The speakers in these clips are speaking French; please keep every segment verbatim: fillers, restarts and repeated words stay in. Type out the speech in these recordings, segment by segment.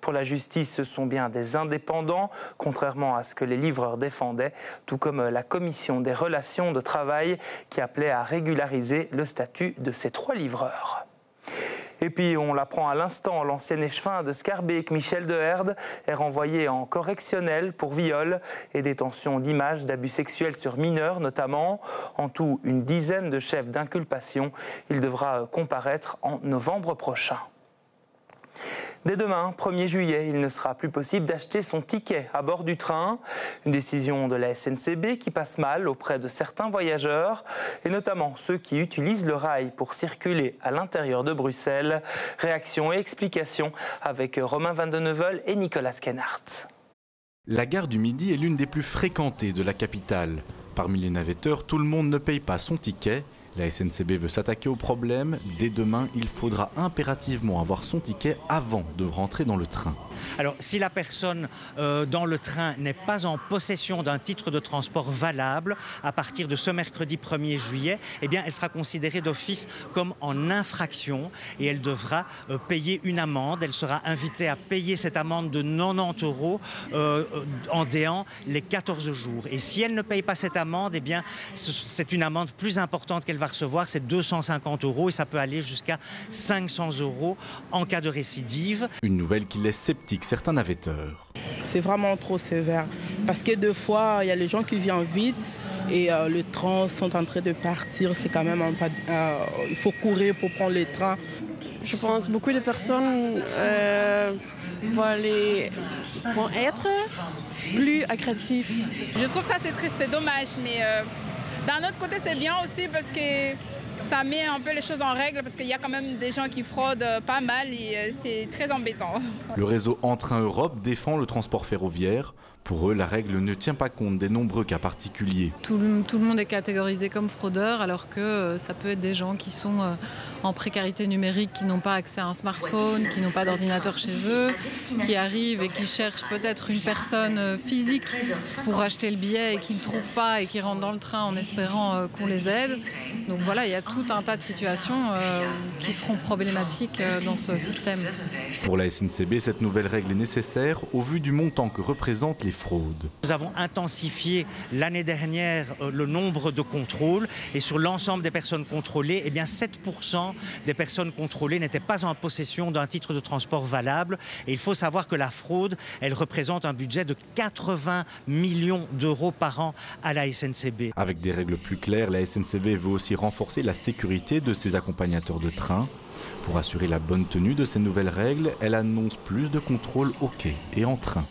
Pour la justice, ce sont bien des indépendants, contrairement à ce que les livreurs défendaient, tout comme la commission des relations de travail qui appelait à régulariser le statut de ces trois livreurs. Et puis, on l'apprend à l'instant, l'ancien échevin de Schaerbeek, Michel de Herde, est renvoyé en correctionnel pour viol et détention d'images d'abus sexuels sur mineurs notamment. En tout, une dizaine de chefs d'inculpation. Il devra comparaître en novembre prochain. Dès demain, premier juillet, il ne sera plus possible d'acheter son ticket à bord du train. Une décision de la S N C B qui passe mal auprès de certains voyageurs, et notamment ceux qui utilisent le rail pour circuler à l'intérieur de Bruxelles. Réaction et explication avec Romain Van de Neuvel et Nicolas Kennart. La gare du Midi est l'une des plus fréquentées de la capitale. Parmi les navetteurs, tout le monde ne paye pas son ticket. La S N C B veut s'attaquer au problème. Dès demain, il faudra impérativement avoir son ticket avant de rentrer dans le train. Alors, si la personne euh, dans le train n'est pas en possession d'un titre de transport valable, à partir de ce mercredi premier juillet, eh bien, elle sera considérée d'office comme en infraction et elle devra euh, payer une amende. Elle sera invitée à payer cette amende de quatre-vingt-dix euros euh, en déant les quatorze jours. Et si elle ne paye pas cette amende, eh bien, c'est une amende plus importante qu'elle va recevoir, c'est deux cent cinquante euros et ça peut aller jusqu'à cinq cents euros en cas de récidive. Une nouvelle qui laisse sceptiques certains navetteurs. C'est vraiment trop sévère parce que deux fois, il y a les gens qui viennent vite et euh, les trains sont en train de partir. C'est quand même un pas, euh, il faut courir pour prendre les trains. Je pense que beaucoup de personnes euh, vont, aller, vont être plus agressifs. Je trouve ça c'est triste, c'est dommage, mais euh, d'un autre côté c'est bien aussi parce que ça met un peu les choses en règle parce qu'il y a quand même des gens qui fraudent pas mal et c'est très embêtant. Le réseau Entrain Europe défend le transport ferroviaire. Pour eux, la règle ne tient pas compte des nombreux cas particuliers. Tout le, tout le monde est catégorisé comme fraudeur alors que euh, ça peut être des gens qui sont euh, en précarité numérique, qui n'ont pas accès à un smartphone, qui n'ont pas d'ordinateur chez eux, qui arrivent et qui cherchent peut-être une personne euh, physique pour acheter le billet et qui ne trouvent pas et qui rentrent dans le train en espérant euh, qu'on les aide. Donc voilà, il y a tout un tas de situations euh, qui seront problématiques euh, dans ce système. Pour la S N C B, cette nouvelle règle est nécessaire au vu du montant que représentent les fraudes. Nous avons intensifié l'année dernière euh, le nombre de contrôles et sur l'ensemble des personnes contrôlées, eh bien sept pour cent des personnes contrôlées n'étaient pas en possession d'un titre de transport valable. Et il faut savoir que la fraude, elle représente un budget de quatre-vingts millions d'euros par an à la S N C B. Avec des règles plus claires, la S N C B veut aussi renforcer la sécurité de ses accompagnateurs de train. Pour assurer la bonne tenue de ces nouvelles règles, elle annonce plus de contrôles au quai et en train.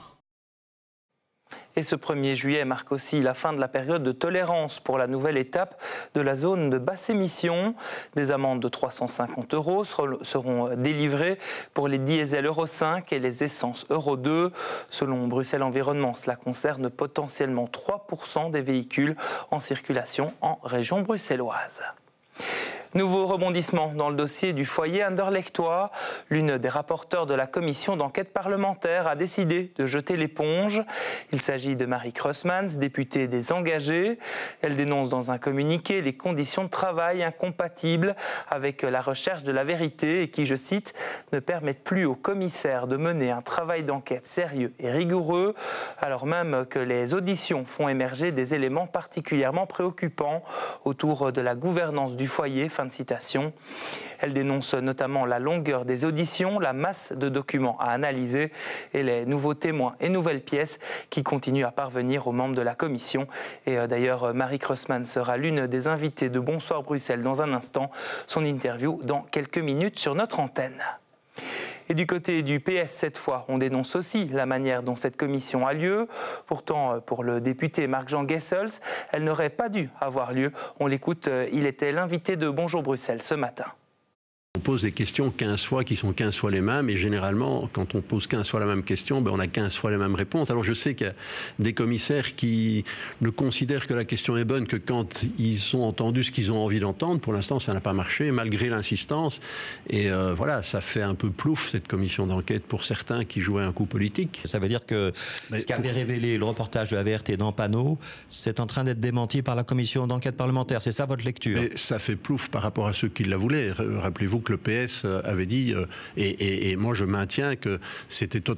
Et ce premier juillet marque aussi la fin de la période de tolérance pour la nouvelle étape de la zone de basse émission. Des amendes de trois cent cinquante euros seront délivrées pour les diesels Euro cinq et les essences Euro deux. Selon Bruxelles Environnement, cela concerne potentiellement trois pour cent des véhicules en circulation en région bruxelloise. Nouveau rebondissement dans le dossier du foyer Anderlechtois. L'une des rapporteurs de la commission d'enquête parlementaire a décidé de jeter l'éponge. Il s'agit de Marie Crossmans, députée des Engagés. Elle dénonce dans un communiqué les conditions de travail incompatibles avec la recherche de la vérité et qui, je cite, ne permettent plus aux commissaires de mener un travail d'enquête sérieux et rigoureux, alors même que les auditions font émerger des éléments particulièrement préoccupants autour de la gouvernance du foyer. Fin de citation. Elle dénonce notamment la longueur des auditions, la masse de documents à analyser et les nouveaux témoins et nouvelles pièces qui continuent à parvenir aux membres de la commission. Et d'ailleurs, Marie Crossmans sera l'une des invitées de Bonsoir Bruxelles dans un instant. Son interview dans quelques minutes sur notre antenne. Et du côté du P S, cette fois, on dénonce aussi la manière dont cette commission a lieu. Pourtant, pour le député Marc-Jean Gessels, elle n'aurait pas dû avoir lieu. On l'écoute, il était l'invité de Bonjour Bruxelles ce matin. On pose des questions quinze fois qui sont quinze fois les mêmes et généralement quand on pose quinze fois la même question, ben on a quinze fois les mêmes réponses. Alors je sais qu'il y a des commissaires qui ne considèrent que la question est bonne que quand ils ont entendu ce qu'ils ont envie d'entendre. Pour l'instant ça n'a pas marché malgré l'insistance et euh, voilà, ça fait un peu plouf cette commission d'enquête pour certains qui jouaient un coup politique. Ça veut dire que Mais ce qu'avait pour... révélé le reportage de la V R T dans Panneau, c'est en train d'être démenti par la commission d'enquête parlementaire. C'est ça votre lecture? Mais ça fait plouf par rapport à ceux qui la voulaient. Rappelez-vous que le P S avait dit, euh, et, et, et moi je maintiens que c'était